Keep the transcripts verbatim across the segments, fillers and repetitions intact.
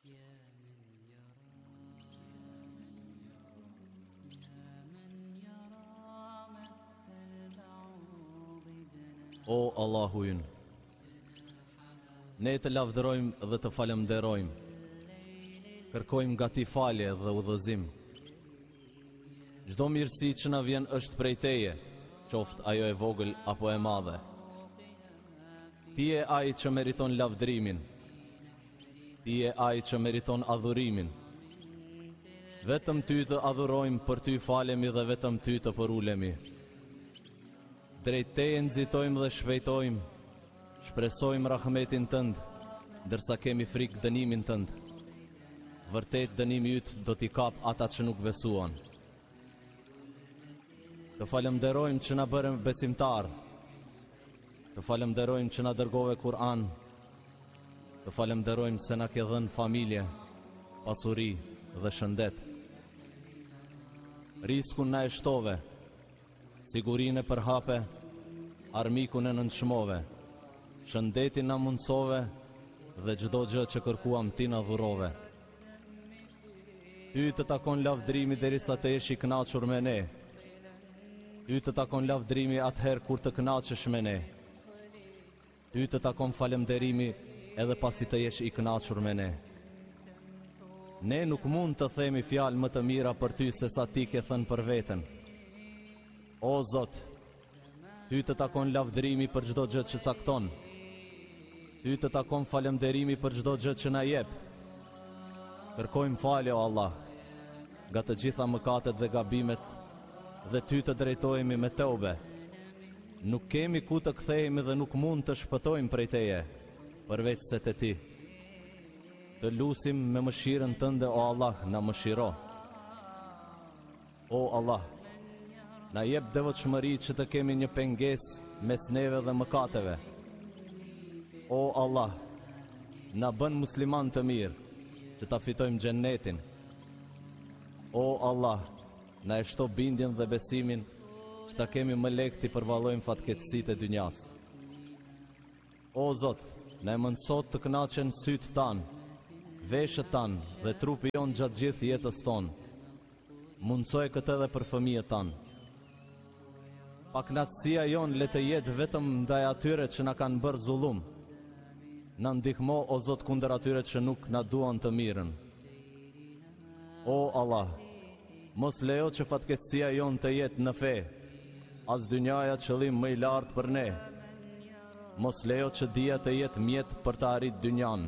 O Allahu ynë, ne të lavdërojmë dhe të falemderojmë, kërkojmë nga ti falje dhe udhëzim. Çdo mirësi që na vjen është prej teje, qoftë ajo e vogël apo e madhe. Ti je ai që meriton lavdërimin, ti je ai që meriton adhurimin. Vetëm ty të adhurojmë, për ty falemi dhe vetëm ty të përulemi. Drejt teje nxitojmë dhe shpejtojmë, shpresojmë rahmetin tënd, ndërsa kemi frikë dënimin tënd. Vërtet dënimi yt do t'i kap ata që nuk besuan. Të falemderojmë që na bërëm besimtar, të falemderojmë që na dërgove Kur'an, të falemderojmë se na ke dhënë familje, pasuri dhe shëndet. Riskun na e shtove, sigurinë e përhape, armikun e nënçmove, shëndetin na mundsove dhe çdo gjë që kërkuam ti na dhurove. Ty të takon lavdrimi derisa të jesh i kënaqur me ne. Ty të takon lavdrimi atëherë kur të kënaqesh me ne. Ty të takon falemderimi edhe pasi të jesh i kënaqur me ne. Ne nuk mund të themi fjalë më të mira për ty se sa ti ke thënë për veten. O Zot, ty të takon lavdërimi për çdo gjë që cakton. Ty të takon falemderimi për çdo gjë që na jep. Kërkojmë falje o Allah, nga të gjitha mëkatet dhe gabimet, dhe ty të drejtohemi me teube. Nuk kemi ku të kthehemi dhe nuk mund të shpëtojmë prej teje, përveç se te ti. Të lusim me mëshirën tënde o Allah, na mëshiro. O Allah, na jep devotshmëri që të kemi një pengesë mes neve dhe mëkateve. O Allah, na bën musliman të mirë, që ta fitojmë xhennetin. O Allah, na e shto bindjen dhe besimin, që ta kemi më lehtë të përvallojmë fatkeqësitë e dynjas. O Zot, na e mëson të kënaqen sytë tanë, veshët tanë dhe trupi jon gjatë gjithë jetës tonë. Mundsoje këtë edhe për fëmijët tanë. Paknatësia jon le të jetë vetëm ndaj atyre që na kanë bërë zullum. Na ndihmo o Zot kundër atyre që nuk na duan të mirën. O Allah, mos lejo që fatkeqësia jon të jetë në fe, as dynjaja qëllim më i lartë për ne. Mos lejo që dia të jetë mjet për të arritur dynjan.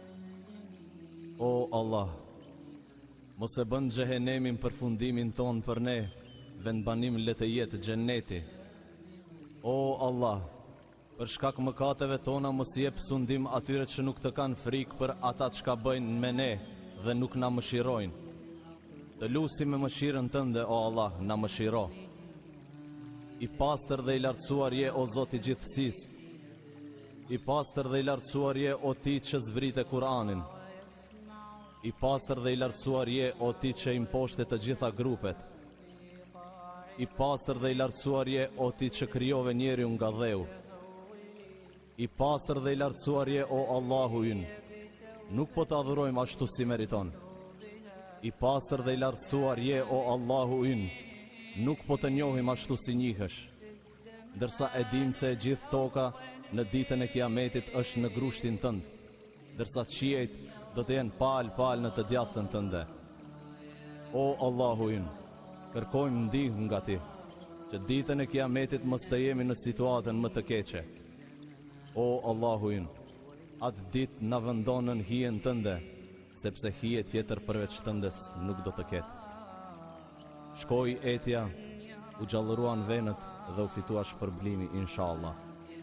O Allah, mos e bën xhehenemin përfundimin ton për ne, vendbanim le të jetë xhenneti. O Allah, për shkak mëkateve tona mos jep sundim atyre që nuk të kanë frikë për ata çka bëjnë me ne dhe nuk na mëshirojnë. Të lusim me mëshirën tënde o Allah, na mëshiro. I pastër dhe i lartësuar je o Zot i gjithësisë. I pastër dhe i lartësuar je o ti që zbrite Kur'anin. I pastër dhe i lartësuar je o ti që imposhte të gjitha grupet. I pastër dhe i lartësuar je o ti që krijove njeriun nga dheu. I pastër dhe i lartësuar je o Allahu ynë, nuk po të adhurojmë ashtu si meriton. I pastër dhe i lartësuar je o Allahu ynë, nuk po të njohim ashtu si njihesh. Ndërsa e dim se e gjithë toka në ditën e kiametit është në grushtin tënd, ndërsa qiejt do të jenë pal pal në të djathtën tënde. O Allahu ynë, kërkojmë ndihmë nga ti, që ditën e kiametit mos të jemi në situatën më të keqe. O Allahu ynë, atë ditë na vendonën hijen tënde, sepse hije tjetër përveç tëndes nuk do të ketë. Shkoi etja, u gjallëruan venët dhe u fitua shpërblimi inshallah.